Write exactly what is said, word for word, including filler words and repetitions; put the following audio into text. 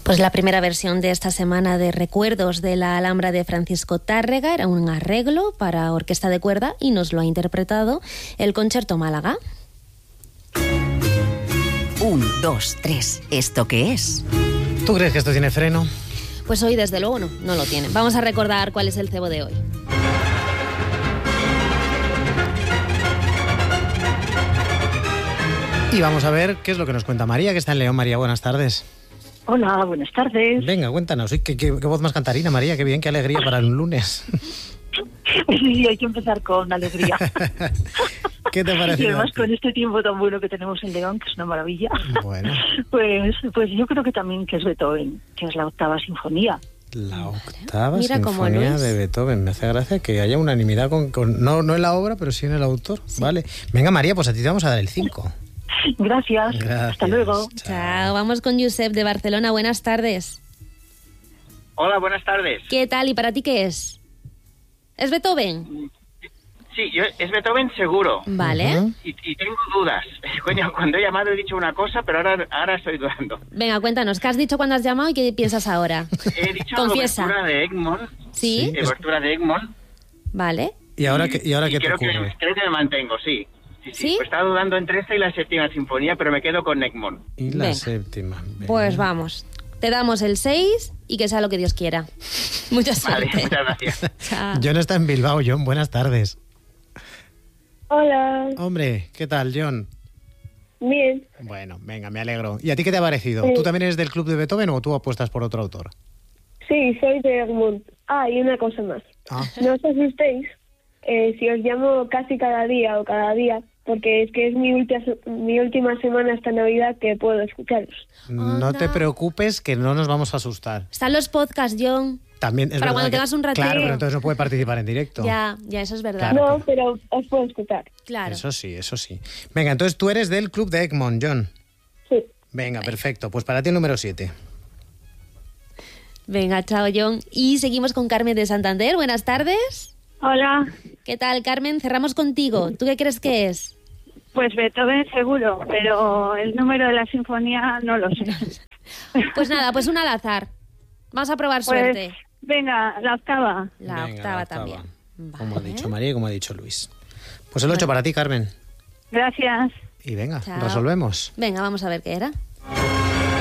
Pues la primera versión de esta semana de Recuerdos de la Alhambra de Francisco Tárrega era un arreglo para orquesta de cuerda y nos lo ha interpretado el Concerto Málaga. Un, dos, tres. ¿Esto qué es? ¿Tú crees que esto tiene freno? Pues hoy desde luego no, no lo tiene. Vamos a recordar cuál es el cebo de hoy. Y vamos a ver qué es lo que nos cuenta María, que está en León. María, buenas tardes. Hola, buenas tardes. Venga, cuéntanos. Uy, qué, qué, qué voz más cantarina, María. Qué bien, qué alegría para un lunes. Sí, hay que empezar con alegría. ¿Qué te parece? Y además con este tiempo tan bueno que tenemos en León, que es una maravilla. Bueno. Pues, pues yo creo que también que es Beethoven, que es la octava sinfonía. La octava Mira cómo sinfonía no es. de Beethoven. Me hace gracia que haya unanimidad con, con no, no en la obra, pero sí en el autor. Sí. Vale. Venga, María, pues a ti te vamos a dar el cinco. Gracias. Gracias. Hasta luego. Chao. Chao. Vamos con Josep de Barcelona. Buenas tardes. Hola, buenas tardes. ¿Qué tal? ¿Y para ti qué es? ¿Es Beethoven? Sí, yo, es Beethoven seguro. Vale. Uh-huh. Y, y tengo dudas. Coño, cuando he llamado he dicho una cosa, pero ahora, ahora estoy dudando. Venga, cuéntanos, ¿qué has dicho cuando has llamado y qué piensas ahora? He dicho Confiesa. obertura de Egmont. ¿Sí? Sí, obertura de Egmont. Vale. ¿Y ahora qué, y ahora y qué te creo que, ocurre? creo que me mantengo, sí. Sí, sí. ¿Sí? Pues estaba dudando entre esta y la séptima sinfonía, pero me quedo con Egmont. Y la Venga. séptima. Venga. Pues vamos. Te damos el seis y que sea lo que Dios quiera. Mucha suerte. Vale, muchas gracias. Chao. John está en Bilbao. John, buenas tardes. Hola, Hombre, ¿qué tal, John? bien. Bueno, venga, me alegro. ¿Y a ti qué te ha parecido? Sí. ¿Tú también eres del club de Beethoven o tú apuestas por otro autor? Sí, soy de Egmont. Ah, y una cosa más. Ah, No os asustéis eh, si os llamo casi cada día o cada día, porque es que es mi, ulti- mi última semana hasta Navidad que puedo escucharos. no Anda. te preocupes que no nos vamos a asustar. Están los podcasts, John. También es Para verdad cuando que- tengas un ratito. Claro, pero entonces no puede participar en directo. Ya, ya, eso es verdad. Claro. No, pero os puedo escuchar. Claro. Eso sí, eso sí. Venga, entonces tú eres del club de Egmont, John. Sí. Venga, perfecto. Pues para ti el número siete. Venga, chao, John. Y seguimos con Carmen de Santander. Buenas tardes. Hola, ¿Qué tal, Carmen? Cerramos contigo. ¿Tú qué crees que es? pues Beethoven seguro, pero el número de la sinfonía no lo sé. Pues nada, pues una al azar. Vamos a probar Pues suerte. venga, la octava. La Venga, octava la octava. también. Como ha Vale. dicho María y como ha dicho Luis. Pues el ocho para ti, Carmen. Gracias. Y venga, Chao. resolvemos. Venga, vamos a ver qué era.